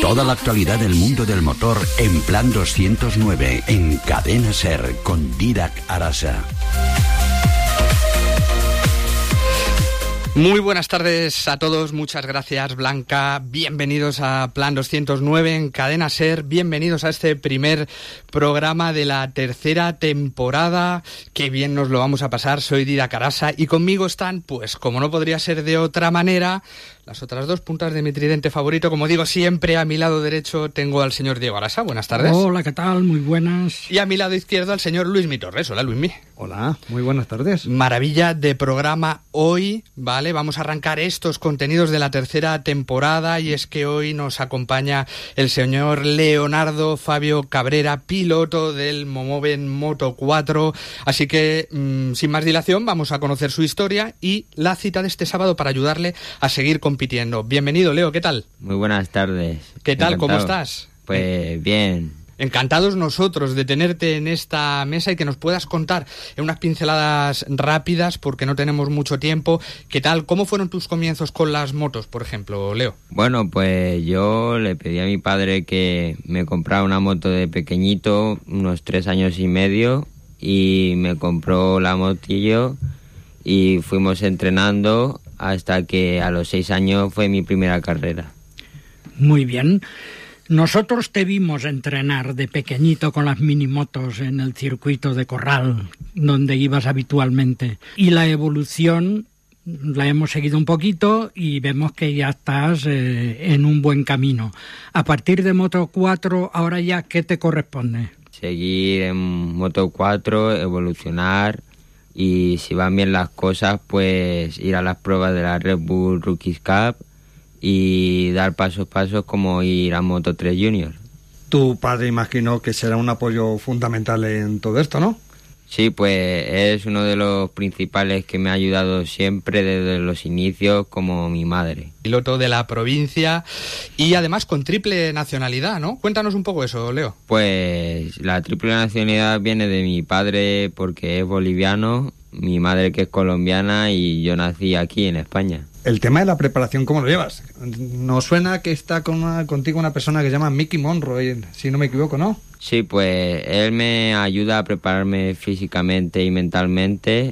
Toda la actualidad del mundo del motor en Plan 209 en Cadena SER con Dídac Arasa. Muy buenas tardes a todos, muchas gracias Blanca, bienvenidos a Plan 209 en Cadena SER, bienvenidos a este primer programa de la tercera temporada, qué bien nos lo vamos a pasar, soy Dídac Arasa y conmigo están, pues como no podría ser de otra manera, las otras dos puntas de mi tridente favorito. Como digo siempre, a mi lado derecho tengo al señor Diego Arasa, buenas tardes. Hola, ¿qué tal? Muy buenas. Y a mi lado izquierdo al señor Luismi Torres, hola Luismi. Hola, muy buenas tardes. Maravilla de programa hoy, ¿vale? Vamos a arrancar estos contenidos de la tercera temporada y es que hoy nos acompaña el señor Leonardo Fabio Cabrera, piloto del Momoven Moto 4. Así que, sin más dilación, vamos a conocer su historia y la cita de este sábado para ayudarle a seguir compitiendo. Bienvenido, Leo, ¿qué tal? Muy buenas tardes. ¿Qué tal? Encantado. ¿Cómo estás? Pues bien. Encantados nosotros de tenerte en esta mesa y que nos puedas contar en unas pinceladas rápidas, porque no tenemos mucho tiempo. ¿Qué tal? ¿Cómo fueron tus comienzos con las motos, por ejemplo, Leo? Bueno, pues yo le pedí a mi padre que me comprara una moto de pequeñito, unos 3 años y medio, y me compró la motillo y fuimos entrenando hasta que a los 6 años fue mi primera carrera. Muy bien. Nosotros te vimos entrenar de pequeñito con las minimotos en el circuito de Corral, donde ibas habitualmente. Y la evolución la hemos seguido un poquito y vemos que ya estás en un buen camino. A partir de Moto 4, ahora ya, ¿qué te corresponde? Seguir en Moto 4, evolucionar y si van bien las cosas, pues ir a las pruebas de la Red Bull Rookies Cup y dar pasos como ir a Moto 3 Junior. Tu padre imagino que será un apoyo fundamental en todo esto, ¿no? Sí, pues es uno de los principales que me ha ayudado siempre desde los inicios, como mi madre. Piloto de la provincia y además con triple nacionalidad, ¿no? Cuéntanos un poco eso, Leo. Pues la triple nacionalidad viene de mi padre porque es boliviano, mi madre que es colombiana y yo nací aquí en España. El tema de la preparación, ¿cómo lo llevas? Nos suena que está contigo una persona que se llama Mickey Monroe, si no me equivoco, ¿no? Sí, pues él me ayuda a prepararme físicamente y mentalmente,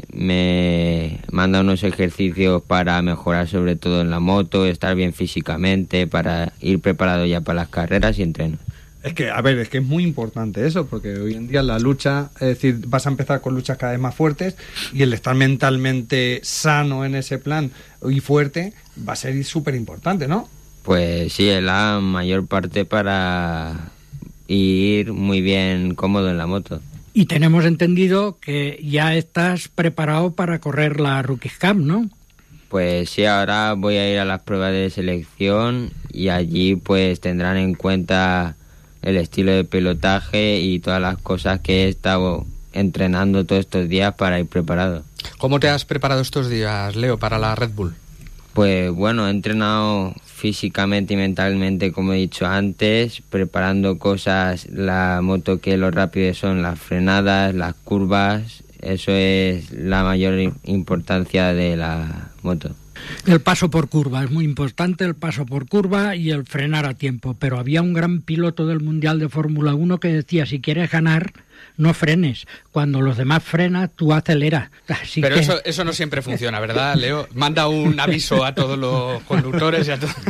me manda unos ejercicios para mejorar sobre todo en la moto, estar bien físicamente, para ir preparado ya para las carreras y entrenos. Es que es muy importante eso, porque hoy en día la lucha, es decir, vas a empezar con luchas cada vez más fuertes y el estar mentalmente sano en ese plan y fuerte va a ser súper importante, ¿no? Pues sí, es la mayor parte para ir muy bien cómodo en la moto. Y tenemos entendido que ya estás preparado para correr la Rookies Cup, ¿no? Pues sí, ahora voy a ir a las pruebas de selección y allí pues tendrán en cuenta el estilo de pilotaje y todas las cosas que he estado entrenando todos estos días para ir preparado. ¿Cómo te has preparado estos días, Leo, para la Red Bull? Pues bueno, he entrenado físicamente y mentalmente, como he dicho antes, preparando cosas, la moto, que lo rápido son las frenadas, las curvas, eso es la mayor importancia de la moto. El paso por curva, es muy importante el paso por curva y el frenar a tiempo, pero había un gran piloto del Mundial de Fórmula 1 que decía, si quieres ganar, no frenes, cuando los demás frenan, tú aceleras. Así pero que... eso no siempre funciona, ¿verdad, Leo? Manda un aviso a todos los conductores y a todos.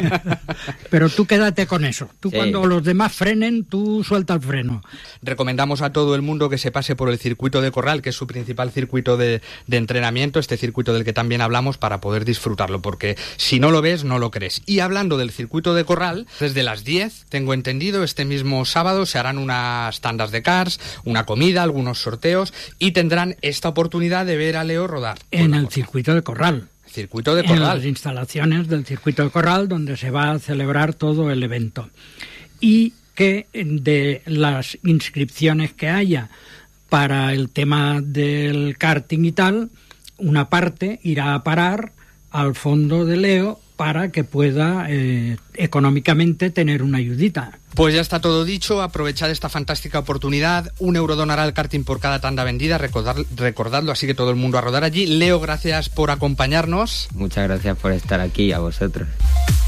Pero tú quédate con eso, tú sí. Cuando los demás frenen, tú suelta el freno. Recomendamos a todo el mundo que se pase por el circuito de Corral, que es su principal circuito de entrenamiento, este circuito del que también hablamos, para poder disfrutarlo, porque si no lo ves, no lo crees. Y hablando del circuito de Corral, desde las 10, tengo entendido, este mismo sábado se harán unas tandas de karts, una comida, algunos sorteos, y tendrán esta oportunidad de ver a Leo rodar. En el circuito de Corral. Circuito de Corral. En las instalaciones del circuito de Corral, donde se va a celebrar todo el evento. Y que de las inscripciones que haya para el tema del karting y tal, una parte irá a parar al fondo de Leo para que pueda económicamente tener una ayudita. Pues ya está todo dicho, aprovechad esta fantástica oportunidad, €1 donará al karting por cada tanda vendida, recordadlo, así que todo el mundo a rodar allí. Leo, gracias por acompañarnos. Muchas gracias por estar aquí, a vosotros.